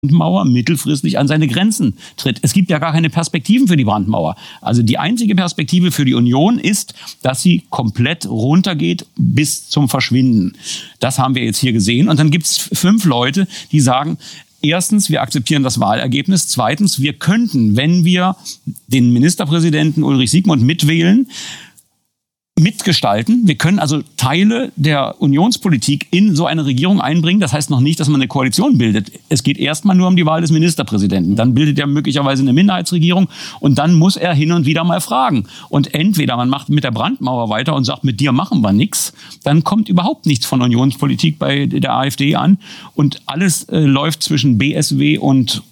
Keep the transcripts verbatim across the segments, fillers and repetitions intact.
Brandmauer mittelfristig an seine Grenzen tritt. Es gibt ja gar keine Perspektiven für die Brandmauer. Also die einzige Perspektive für die Union ist, dass sie komplett runtergeht bis zum Verschwinden. Das haben wir jetzt hier gesehen. Und dann gibt es fünf Leute, die sagen, erstens, wir akzeptieren das Wahlergebnis. Zweitens, wir könnten, wenn wir den Ministerpräsidenten Ulrich Siegmund mitwählen, mitgestalten. Wir können also Teile der Unionspolitik in so eine Regierung einbringen. Das heißt noch nicht, dass man eine Koalition bildet. Es geht erstmal nur um die Wahl des Ministerpräsidenten. Dann bildet er möglicherweise eine Minderheitsregierung und dann muss er hin und wieder mal fragen. Und entweder man macht mit der Brandmauer weiter und sagt, mit dir machen wir nichts, dann kommt überhaupt nichts von Unionspolitik bei der AfD an und alles äh, läuft zwischen B S W und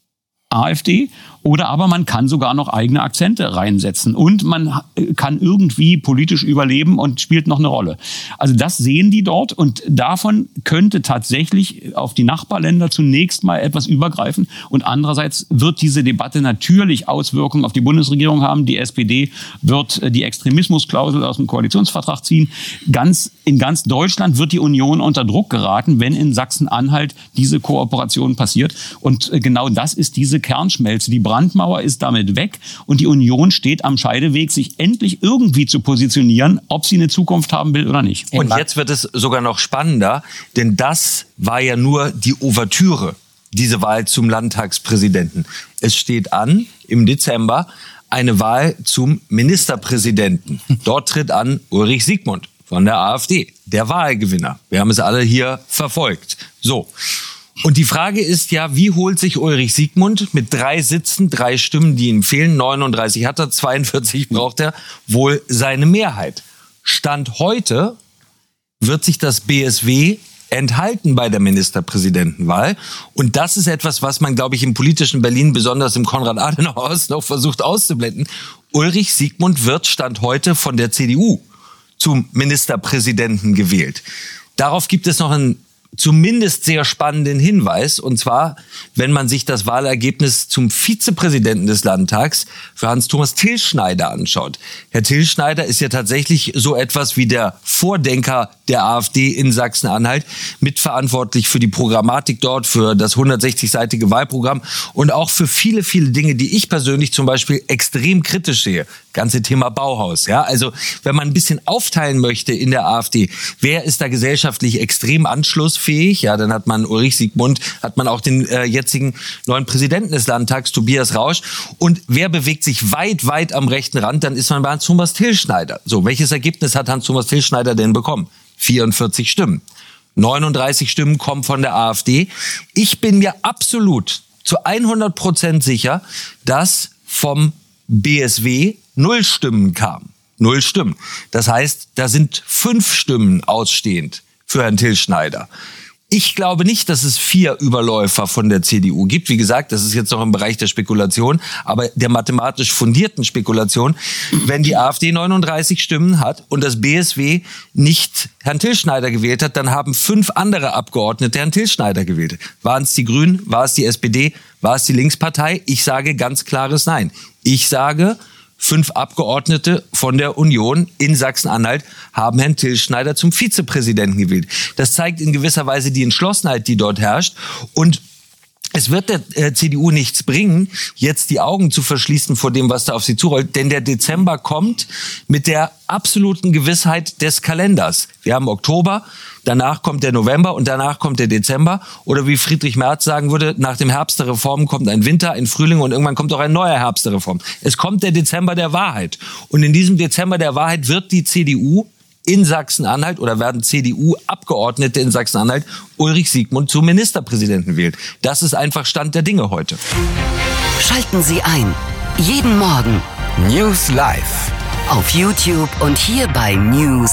AfD. Oder aber man kann sogar noch eigene Akzente reinsetzen und man kann irgendwie politisch überleben und spielt noch eine Rolle. Also das sehen die dort und davon könnte tatsächlich auf die Nachbarländer zunächst mal etwas übergreifen. Und andererseits wird diese Debatte natürlich Auswirkungen auf die Bundesregierung haben. Die S P D wird die Extremismusklausel aus dem Koalitionsvertrag ziehen. Ganz, in ganz Deutschland wird die Union unter Druck geraten, wenn in Sachsen-Anhalt diese Kooperation passiert. Und genau das ist diese Kernschmelze. Die Brandmauer ist damit weg und die Union steht am Scheideweg, sich endlich irgendwie zu positionieren, ob sie eine Zukunft haben will oder nicht. Und jetzt wird es sogar noch spannender, denn das war ja nur die Ouvertüre, diese Wahl zum Landtagspräsidenten. Es steht an, im Dezember, eine Wahl zum Ministerpräsidenten. Dort tritt an Ulrich Siegmund von der AfD, der Wahlgewinner. Wir haben es alle hier verfolgt. So. Und die Frage ist ja, wie holt sich Ulrich Siegmund mit drei Sitzen, drei Stimmen, die ihm fehlen, neununddreißig hat er, zweiundvierzig braucht er, wohl seine Mehrheit? Stand heute wird sich das B S W enthalten bei der Ministerpräsidentenwahl. Und das ist etwas, was man, glaube ich, im politischen Berlin, besonders im Konrad-Adenauer-Haus, noch versucht auszublenden. Ulrich Siegmund wird Stand heute von der C D U zum Ministerpräsidenten gewählt. Darauf gibt es noch einen zumindest sehr spannenden Hinweis, und zwar, wenn man sich das Wahlergebnis zum Vizepräsidenten des Landtags für Hans-Thomas Tilschneider anschaut. Herr Tilschneider ist ja tatsächlich so etwas wie der Vordenker der AfD in Sachsen-Anhalt, mitverantwortlich für die Programmatik dort, für das hundertsechzigseitige Wahlprogramm und auch für viele, viele Dinge, die ich persönlich zum Beispiel extrem kritisch sehe. Ganze Thema Bauhaus, ja. Also, wenn man ein bisschen aufteilen möchte in der AfD, wer ist da gesellschaftlich extrem anschlussfähig? Ja, dann hat man Ulrich Siegmund, hat man auch den äh, jetzigen neuen Präsidenten des Landtags, Tobias Rausch. Und wer bewegt sich weit, weit am rechten Rand? Dann ist man bei Hans-Thomas Tilschneider. So, welches Ergebnis hat Hans-Thomas Tilschneider denn bekommen? vierundvierzig Stimmen. neununddreißig Stimmen kommen von der AfD. Ich bin mir absolut zu hundert Prozent sicher, dass vom B S W null Stimmen kamen. Null Stimmen. Das heißt, da sind fünf Stimmen ausstehend für Herrn Tilschneider. Ich glaube nicht, dass es vier Überläufer von der C D U gibt. Wie gesagt, das ist jetzt noch im Bereich der Spekulation, aber der mathematisch fundierten Spekulation. Wenn die AfD neununddreißig Stimmen hat und das B S W nicht Herrn Tilschneider gewählt hat, dann haben fünf andere Abgeordnete Herrn Tilschneider gewählt. Waren es die Grünen? War es die S P D? War es die Linkspartei? Ich sage ganz klares Nein. Ich sage, fünf Abgeordnete von der Union in Sachsen-Anhalt haben Herrn Tilschneider zum Vizepräsidenten gewählt. Das zeigt in gewisser Weise die Entschlossenheit, die dort herrscht. Und es wird der äh, C D U nichts bringen, jetzt die Augen zu verschließen vor dem, was da auf sie zurollt. Denn der Dezember kommt mit der absoluten Gewissheit des Kalenders. Wir haben Oktober, danach kommt der November und danach kommt der Dezember. Oder wie Friedrich Merz sagen würde, nach dem Herbst der Reformen kommt ein Winter, ein Frühling und irgendwann kommt auch ein neuer Herbst der Reform. Es kommt der Dezember der Wahrheit. Und in diesem Dezember der Wahrheit wird die C D U in Sachsen-Anhalt oder werden C D U-Abgeordnete in Sachsen-Anhalt Ulrich Siegmund zum Ministerpräsidenten wählen. Das ist einfach Stand der Dinge heute. Schalten Sie ein. Jeden Morgen News Live auf YouTube und hier bei News